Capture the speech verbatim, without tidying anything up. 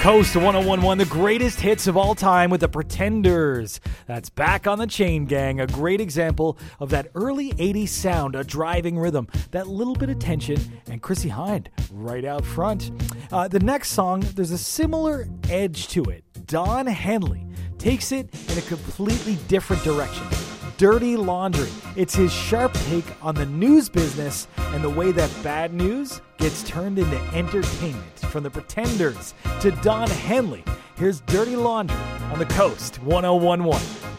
Coast one oh one point one, the greatest hits of all time with the Pretenders. That's Back on the Chain Gang, a great example of that early eighties sound, a driving rhythm, that little bit of tension, and Chrissie Hynde right out front. Uh, the next song, there's a similar edge to it. Don Henley takes it in a completely different direction. Dirty Laundry. It's his sharp take on the news business and the way that bad news gets turned into entertainment. From the Pretenders to Don Henley, here's Dirty Laundry on the Coast one oh one point one.